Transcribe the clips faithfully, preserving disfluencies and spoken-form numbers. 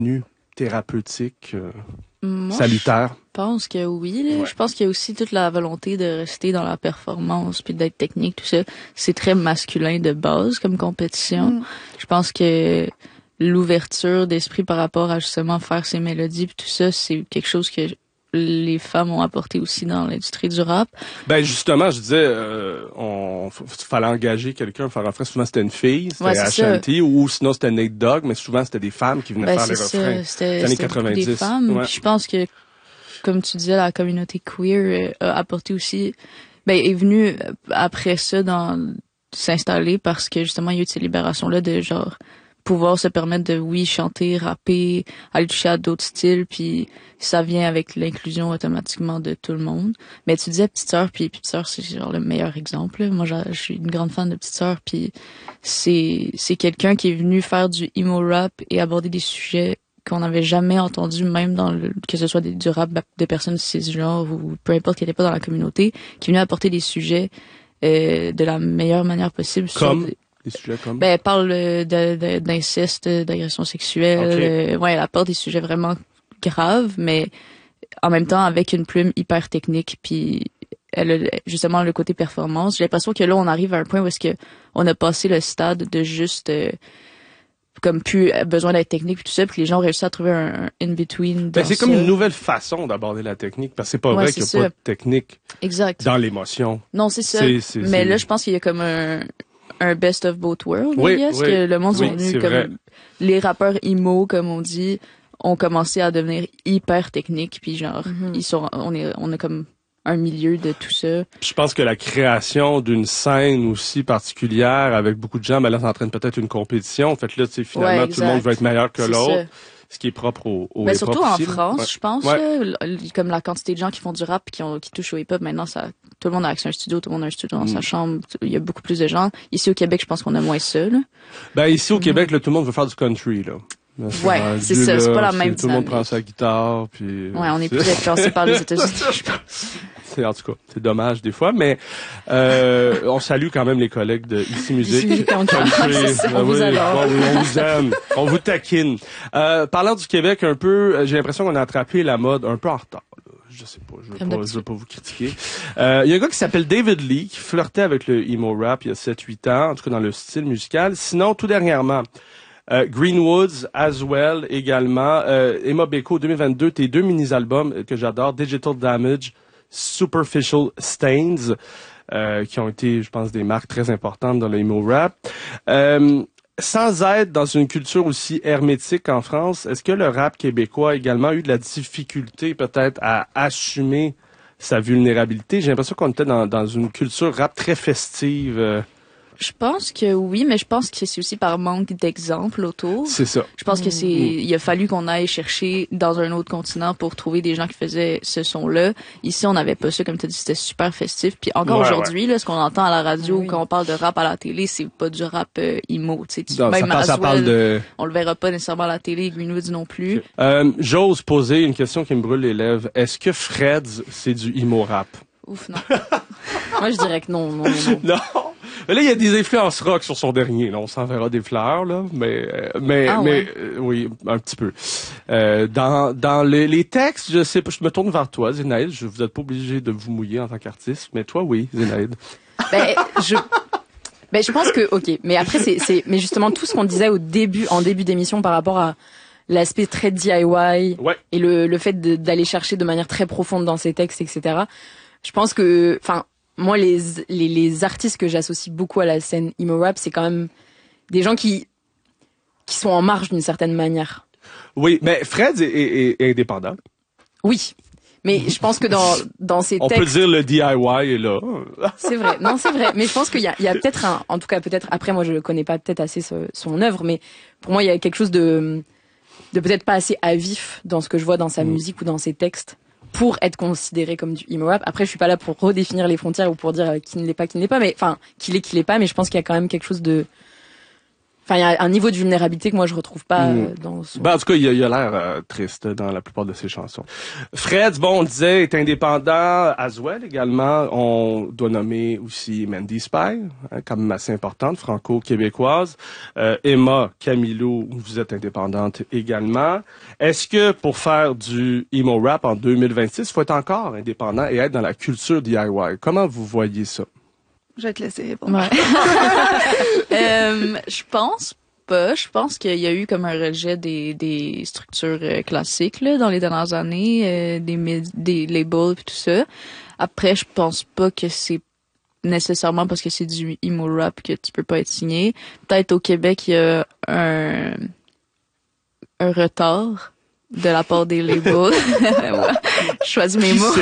thérapeutique, euh, Moi, salutaire? Je pense que oui. Là. Ouais. Je pense qu'il y a aussi toute la volonté de rester dans la performance puis d'être technique, tout ça. C'est très masculin de base comme compétition. Mm. Je pense que l'ouverture d'esprit par rapport à justement faire ses mélodies puis tout ça, c'est quelque chose que les femmes ont apporté aussi dans l'industrie du rap. Ben justement, je disais, euh, on f- fallait engager quelqu'un pour faire un refrain. Souvent c'était une fille, c'était ouais, Ashanti, ou sinon c'était Nate Dogg, mais souvent c'était des femmes qui venaient ben, faire les ça. refrains. C'était, années c'était quatre-vingt-dix. Des femmes. Ouais. Puis je pense que, comme tu disais, la communauté queer euh, a apporté aussi, ben est venue après ça dans s'installer parce que justement il y a eu cette libération là de genre pouvoir se permettre de, oui, chanter, rapper, aller toucher à d'autres styles, puis ça vient avec l'inclusion automatiquement de tout le monde. Mais tu disais Petite Sœur, puis Petite Sœur, c'est genre le meilleur exemple. Moi, je suis une grande fan de Petite Sœur, puis c'est c'est quelqu'un qui est venu faire du emo rap et aborder des sujets qu'on n'avait jamais entendus, même dans le, que ce soit des, du rap de personnes cisgenres ou peu importe qui n'était pas dans la communauté, qui est venu apporter des sujets euh, de la meilleure manière possible. Comme? Sur des, Des sujets comme? Ben, elle parle de, de, d'inceste, d'agression sexuelle. Okay. Euh, ouais, elle apporte des sujets vraiment graves, mais en même temps avec une plume hyper technique. Puis elle a justement le côté performance. J'ai l'impression que là, on arrive à un point où est-ce que on a passé le stade de juste euh, comme plus besoin d'être technique puis tout ça, puis les gens ont réussi à trouver un, un in-between. Ben, c'est ça. comme une nouvelle façon d'aborder la technique, parce que c'est pas ouais, vrai c'est qu'il n'y a ça. pas de technique exact. dans l'émotion. Non, c'est ça. C'est, c'est, mais c'est... là, je pense qu'il y a comme un un best of both worlds, oui, I guess, oui, que le monde oui, sont venus comme vrai. les rappeurs emo, comme on dit, ont commencé à devenir hyper techniques, puis genre mm-hmm. ils sont, on est, on a comme un milieu de tout ça. Je pense que la création d'une scène aussi particulière avec beaucoup de gens, ben là, ça entraîne peut-être une compétition. En fait, là, tu sais, finalement, ouais, tout le monde veut être meilleur que c'est l'autre. Ça. Ce qui est propre au, au ben, hip-hop surtout en aussi, France, ouais. je pense, ouais. là, comme la quantité de gens qui font du rap qui ont qui touchent au hip-hop, maintenant ça, tout le monde a accès à un studio, tout le monde a un studio dans mm. sa chambre, il y a beaucoup plus de gens. Ici au Québec, je pense qu'on a moins ça. Là. Ben ici au mm. Québec, là, tout le monde veut faire du country là. Là c'est ouais, c'est ça, là, c'est pas la même. Tout le monde prend sa guitare, puis. Ouais, on est plus influencé par les États-Unis, je pense. C'est, en tout cas, c'est dommage des fois, mais euh, on salue quand même les collègues de Ici Musique. Ici Country. On vous adore. On, on vous aime. On vous taquine. Euh, parlant du Québec un peu, j'ai l'impression qu'on a attrapé la mode un peu en retard. Là. Je sais pas, je veux pas, je veux pas vous critiquer. Euh, il y a un gars qui s'appelle David Lee qui flirtait avec le emo rap il y a sept huit ans, en tout cas dans le style musical. Sinon, tout dernièrement, Euh, Greenwoods, As Well également, euh, Emma Beko deux mille vingt-deux, tes deux mini-albums que j'adore, Digital Damage, Superficial Stains, euh, qui ont été, je pense, des marques très importantes dans le emo rap. Euh, sans être dans une culture aussi hermétique en France, est-ce que le rap québécois a également eu de la difficulté peut-être à assumer sa vulnérabilité? J'ai l'impression qu'on était dans, dans une culture rap très festive. Euh, Je pense que oui, mais je pense que c'est aussi par manque d'exemples autour. C'est ça. Je pense que c'est, il a fallu qu'on aille chercher dans un autre continent pour trouver des gens qui faisaient ce son-là. Ici, on n'avait pas ça, comme tu as dit, c'était super festif. Puis encore ouais, aujourd'hui, ouais. là, ce qu'on entend à la radio, oui. quand on parle de rap à la télé, c'est pas du rap euh, emo. Tu sais, tu, non, même ça, As ça Well, parle de... on le verra pas nécessairement à la télé, Greenwoods non plus. Okay. Euh, j'ose poser une question qui me brûle les lèvres. Est-ce que Freds, c'est du emo rap? Ouf, non. Moi, je dirais que non, non, non. non. Mais là, il y a des influences rock sur son dernier. Là, on s'enverra des fleurs, là, mais mais ah, mais ouais. euh, oui, un petit peu. Euh, dans dans les, les textes, je sais pas, je me tourne vers toi, Zénaïde. Je vous êtes pas obligé de vous mouiller en tant qu'artiste, mais toi, oui, Zénaïde. Ben je ben je pense que ok, mais après c'est c'est mais justement tout ce qu'on disait au début en début d'émission par rapport à l'aspect très D I Y ouais. et le le fait de, d'aller chercher de manière très profonde dans ses textes, et cetera. Je pense que enfin moi, les, les, les artistes que j'associe beaucoup à la scène emo rap, c'est quand même des gens qui, qui sont en marge d'une certaine manière. Oui, mais Fred est, est, est indépendant. Oui. Mais je pense que dans, dans ces On textes... On peut dire le D I Y est là. C'est vrai. Non, c'est vrai. Mais je pense qu'il y a, il y a peut-être un, en tout cas, peut-être, après, moi, je connais pas peut-être assez son, son œuvre, mais pour moi, il y a quelque chose de, de peut-être pas assez à vif dans ce que je vois dans sa mmh. musique ou dans ses textes, pour être considéré comme du emo rap. Après, je suis pas là pour redéfinir les frontières ou pour dire qui ne l'est pas, qui ne l'est pas, mais enfin, qui l'est, qui l'est pas, mais je pense qu'il y a quand même quelque chose de Enfin, il y a un niveau de vulnérabilité que moi je retrouve pas mmh. euh, dans son... Ben, en tout cas, il a, il a l'air euh, triste dans la plupart de ses chansons. Fred, bon, on disait, est indépendant. Aswell également. On doit nommer aussi Mandy Spy, hein, quand même assez importante, franco-québécoise. Euh, Emma Camilo, vous êtes indépendante également. Est-ce que pour faire du emo rap en deux mille vingt-six, il faut être encore indépendant et être dans la culture D I Y? Comment vous voyez ça? Je vais te laisser répondre. Ouais. euh, je pense pas. Je pense qu'il y a eu comme un rejet des, des structures euh, classiques là, dans les dernières années, euh, des, des labels et tout ça. Après, je pense pas que c'est nécessairement parce que c'est du emo rap que tu peux pas être signé. Peut-être au Québec, il y a un, un retard de la part des labels. Je choisis mes mots.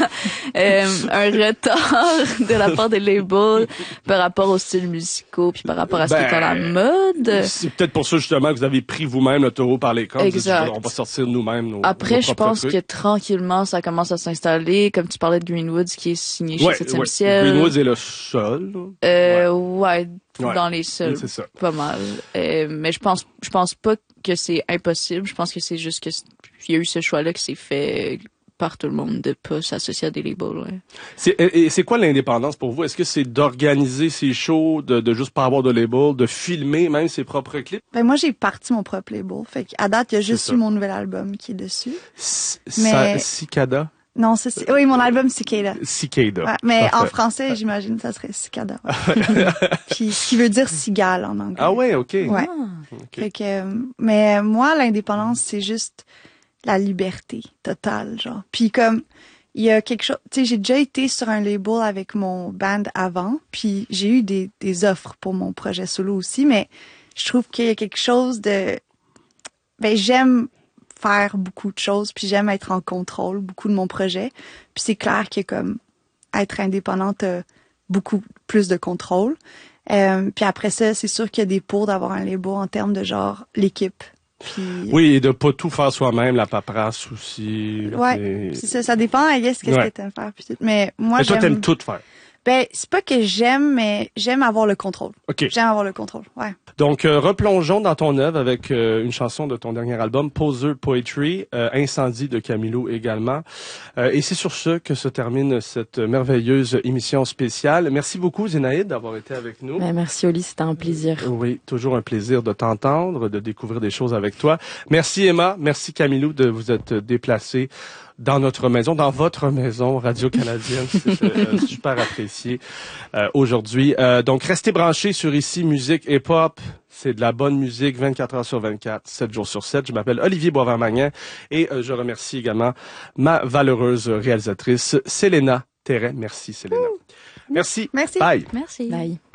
euh, un retard de la part des labels par rapport aux styles musicaux puis par rapport à ce ben, qui est à la mode. C'est peut-être pour ça justement que vous avez pris vous-même le taureau par les cornes. Exact. On va sortir nous-mêmes nos Après, nos je pense trucs. que tranquillement, ça commence à s'installer. Comme tu parlais de Greenwoods qui est signé chez ouais, septième ouais. ciel. Greenwoods est le seul. Euh, ouais. ouais. Dans les seuls. C'est ça. Pas mal. Euh, mais je pense, je pense pas que c'est impossible. Je pense que c'est juste que il y a eu ce choix-là qui s'est fait par tout le monde de pas s'associer à des labels. Ouais. C'est, et c'est quoi l'indépendance pour vous? Est-ce que c'est d'organiser ses shows, de, de juste pas avoir de label, de filmer même ses propres clips? Ben moi, j'ai parti mon propre label. Fait qu'à date, il y a juste eu mon nouvel album qui est dessus. C- mais... Cicada? Non, c'est, c'est... oui, mon album Cicada. Cicada. Ouais, mais Parfait. En français, j'imagine, ça serait Cicada. Ouais. Puis, ce qui veut dire cigale en anglais. Ah ouais, ok. Ouais. Ah. Okay. Fait que, mais moi, l'indépendance, c'est juste la liberté totale, genre. Puis comme, il y a quelque chose, tu sais, j'ai déjà été sur un label avec mon band avant, puis j'ai eu des, des offres pour mon projet solo aussi, mais je trouve qu'il y a quelque chose de, ben, j'aime faire beaucoup de choses, puis j'aime être en contrôle beaucoup de mon projet. Puis c'est clair que comme être indépendante a beaucoup plus de contrôle. Euh, puis après ça, c'est sûr qu'il y a des pour d'avoir un label en termes de genre l'équipe. Puis... Oui, et de pas tout faire soi-même, la paperasse aussi. Ouais, et... c'est ça, ça dépend, I guess, qu'est-ce ouais. que t'aimes faire. Puis tout. Mais moi, mais toi, j'aime... t'aimes tout faire. Ben, c'est pas que j'aime, mais j'aime avoir le contrôle. OK. J'aime avoir le contrôle, ouais. Donc, euh, replongeons dans ton œuvre avec euh, une chanson de ton dernier album, Poser Poetry, euh, Incendie de Camilo également. Euh, et c'est sur ce que se termine cette merveilleuse émission spéciale. Merci beaucoup, Zénaïde, d'avoir été avec nous. Ben, merci, Oli, c'était un plaisir. Euh, oui, toujours un plaisir de t'entendre, de découvrir des choses avec toi. Merci, Emma. Merci, Camilo, de vous être déplacés dans notre maison, dans votre maison Radio-Canadienne. C'est euh, super apprécié euh, aujourd'hui. Euh, donc, restez branchés sur Ici Musique et Pop. C'est de la bonne musique vingt-quatre heures sur vingt-quatre, sept jours sur sept. Je m'appelle Olivier Boisvert-Magnin et euh, je remercie également ma valeureuse réalisatrice, Célena Terret. Merci, Célena. Merci. Merci. Bye. Merci. Bye.